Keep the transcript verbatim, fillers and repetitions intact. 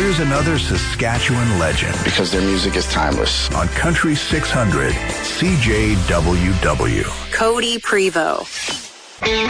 Here's another Saskatchewan legend. Because their music is timeless. On Country six hundred, C J W W. Cody Prevost.